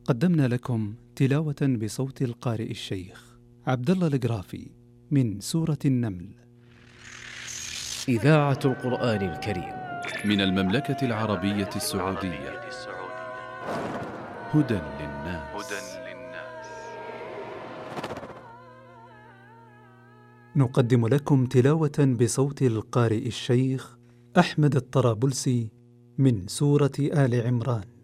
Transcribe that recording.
قدمنا لكم تلاوة بصوت القارئ الشيخ عبد الله القرافي من سورة النمل. إذاعة القرآن الكريم من المملكة العربية السعودية. هدى للناس. نقدم لكم تلاوة بصوت القارئ الشيخ أحمد الطرابلسي من سورة آل عمران.